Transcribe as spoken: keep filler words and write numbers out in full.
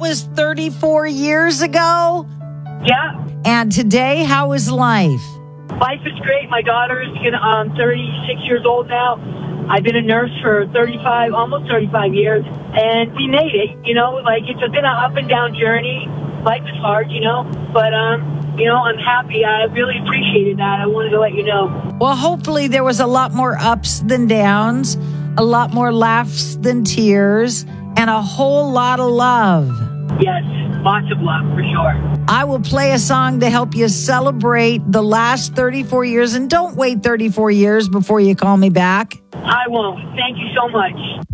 was thirty-four years ago. Yeah. And today, how is life? Life is great. My daughter's um, thirty-six years old now. I've been a nurse for thirty-five, almost thirty-five years. And we made it, you know, like it's been an up and down journey. Life is hard, you know, but, um, you know, I'm happy. I really appreciated that. I wanted to let you know. Well, hopefully there was a lot more ups than downs, a lot more laughs than tears, and a whole lot of love. Yes, lots of love, for sure. I will play a song to help you celebrate the last thirty-four years. And don't wait thirty-four years before you call me back. I won't. Thank you so much.